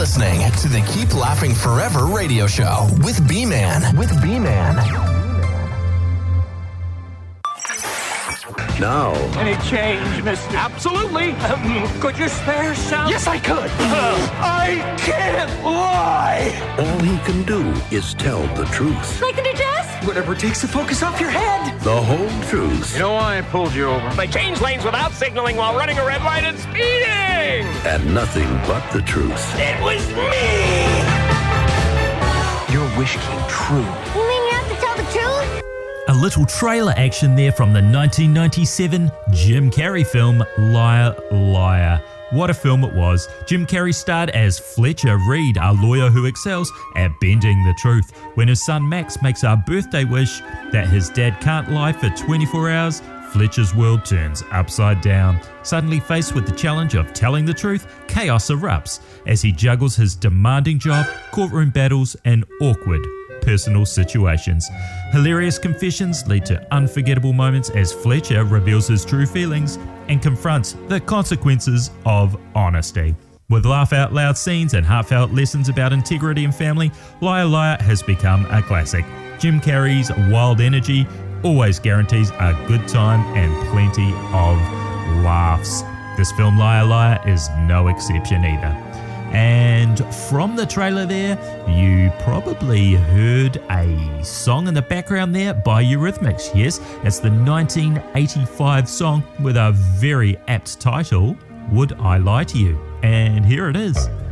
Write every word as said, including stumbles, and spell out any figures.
listening to the Keep Laughing Forever radio show with B-Man. With B-Man. Now. Any change, mister? Absolutely. Um, could you spare some? Yes, I could. Uh, I can't lie. All he can do is tell the truth. Like the jazz? Whatever takes the focus off your head. The whole truth. You know why I pulled you over? They changed lanes without signaling while running a red light and speeding. And nothing but the truth. It was me. Your wish came true. You mean you have to tell the truth? A little trailer action there from the nineteen ninety-seven Jim Carrey film Liar Liar. What a film it was. Jim Carrey starred as Fletcher Reed, a lawyer who excels at bending the truth. When his son Max makes a birthday wish that his dad can't lie for twenty-four hours, Fletcher's world turns upside down. Suddenly faced with the challenge of telling the truth, chaos erupts as he juggles his demanding job, courtroom battles, and awkward personal situations. Hilarious confessions lead to unforgettable moments as Fletcher reveals his true feelings and confronts the consequences of honesty. With laugh-out-loud scenes and heartfelt lessons about integrity and family, Liar Liar has become a classic. Jim Carrey's wild energy always guarantees a good time and plenty of laughs. This film, Liar Liar, is no exception either. And from the trailer there, you probably heard a song in the background there by Eurythmics. Yes, it's the nineteen eighty-five song with a very apt title, Would I Lie to You? And here it is.